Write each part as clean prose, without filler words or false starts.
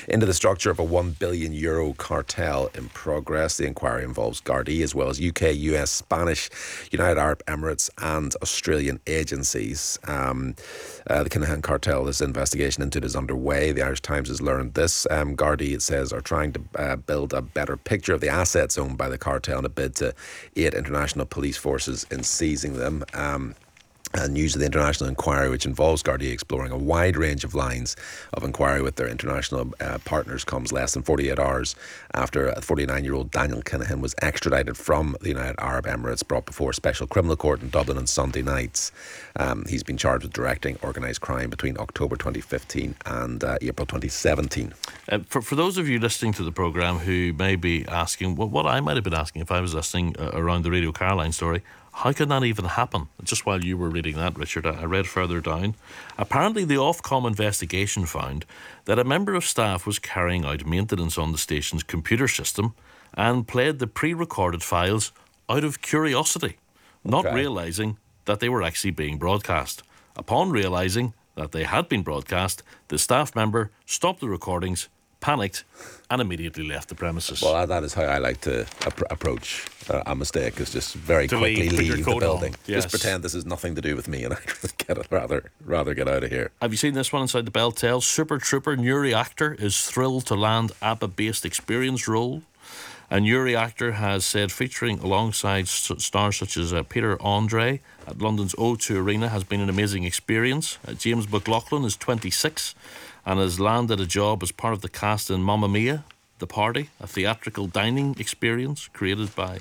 into the structure of a €1 billion cartel in progress. The inquiry involves Gardaí as well as UK, US, Spanish, United Arab Emirates and Australian agencies. The Kinahan cartel's investigation into it is underway. The Irish Times has learned this. Gardaí, it says, are trying to build a better picture of the assets owned by the cartel in a bid to aid international police forces in seizing them. News of the international inquiry, which involves Gardaí exploring a wide range of lines of inquiry with their international partners, comes less than 48 hours after a 49-year-old Daniel Kinahan was extradited from the United Arab Emirates, brought before a special criminal court in Dublin on Sunday nights. He's been charged with directing organised crime between October 2015 and April 2017. For those of you listening to the programme who may be asking, what I might have been asking if I was listening around the Radio Caroline story, how can that even happen? Just while you were reading that, Richard, I read further down. Apparently, the Ofcom investigation found that a member of staff was carrying out maintenance on the station's computer system and played the pre-recorded files out of curiosity, not realising that they were actually being broadcast. Upon realising that they had been broadcast, the staff member stopped the recordings, panicked and immediately left the premises. Well, that is how I like to approach a mistake, is just very quickly leave the building. Yes. Just pretend this has nothing to do with me and I'd rather get out of here. Have you seen this one inside the Bell Tales? Super Trooper Nuri Akhtar is thrilled to land ABBA-based experience role. And Nuri Akhtar has said featuring alongside stars such as Peter Andre at London's O2 Arena has been an amazing experience. James McLaughlin is 26 and has landed a job as part of the cast in Mamma Mia, The Party, a theatrical dining experience created by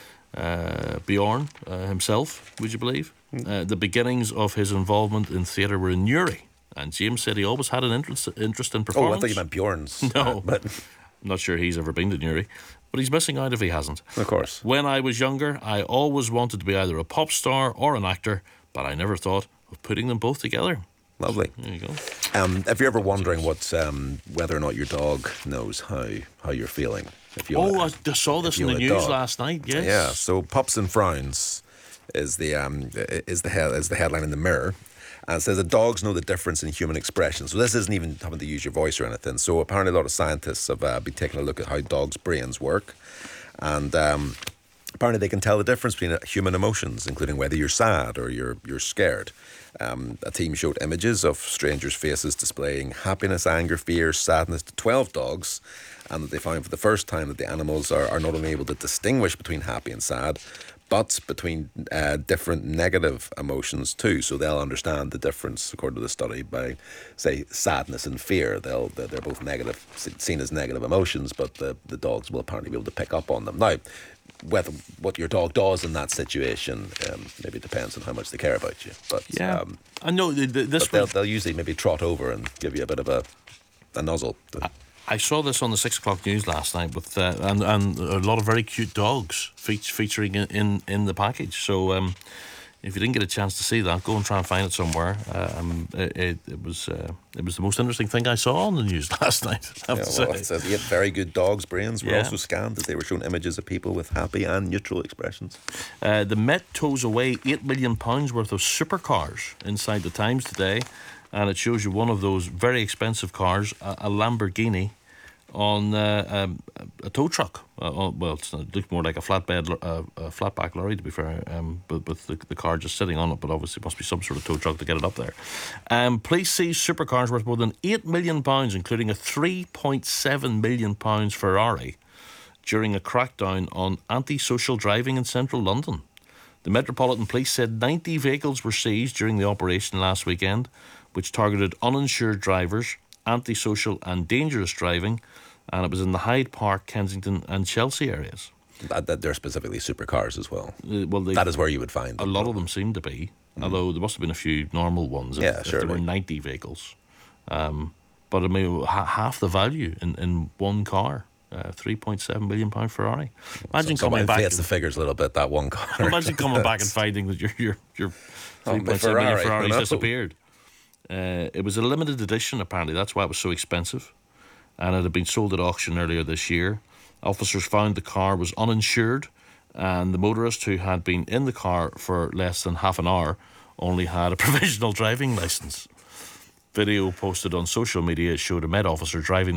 Bjorn himself, would you believe? The beginnings of his involvement in theatre were in Nuri, and James said he always had an interest in performance. Oh, I thought you meant Bjorn's. No, but I'm not sure he's ever been to Nuri, but he's missing out if he hasn't. Of course. When I was younger, I always wanted to be either a pop star or an actor, but I never thought of putting them both together. Lovely. There you go. If you're ever wondering whether or not your dog knows how you're feeling, I saw this in the news last night. Yes. Yeah. So Pups and Frowns is the headline in the Mirror, and it says that dogs know the difference in human expression. So this isn't even having to use your voice or anything. So apparently a lot of scientists have been taking a look at how dogs' brains work, and apparently they can tell the difference between human emotions, including whether you're sad or you're scared. A team showed images of strangers' faces displaying happiness, anger, fear, sadness to 12 dogs, and that they found for the first time that the animals are not only able to distinguish between happy and sad, but between different negative emotions too. So they'll understand the difference, according to the study, by, say, sadness and fear. They're both negative, seen as negative emotions, but the dogs will apparently be able to pick up on them. Now, whether what your dog does in that situation maybe depends on how much they care about you. But yeah, I know they'll usually maybe trot over and give you a bit of a nuzzle. I saw this on the 6 o'clock news last night with and a lot of very cute dogs featuring in the package. So if you didn't get a chance to see that, go and try and find it somewhere. It was the most interesting thing I saw on the news last night. It says 8 very good dogs' brains were also scanned as they were shown images of people with happy and neutral expressions. The Met tows away £8 million worth of supercars inside the Times today, and it shows you one of those very expensive cars, a Lamborghini, on a tow truck. It looked more like a flatback lorry, to be fair, but with the car just sitting on it, but obviously it must be some sort of tow truck to get it up there. Police seized supercars worth more than £8 million, including a £3.7 million Ferrari, during a crackdown on antisocial driving in central London. The Metropolitan Police said 90 vehicles were seized during the operation last weekend, which targeted uninsured drivers, antisocial and dangerous driving, and it was in the Hyde Park, Kensington and Chelsea areas. That they're specifically supercars as well. That is where you would find them. A lot of them seem to be, although there must have been a few normal ones if there were 90 vehicles. But I mean, half the value in one car. £3.7 million Ferrari. Imagine coming back. Inflates the figures a little bit, that one car. Imagine coming back and finding that your £3.7 million Ferrari's disappeared. It was a limited edition, apparently. That's why it was so expensive. And it had been sold at auction earlier this year. Officers found the car was uninsured, and the motorist, who had been in the car for less than half an hour, only had a provisional driving licence. Video posted on social media showed a Met officer driving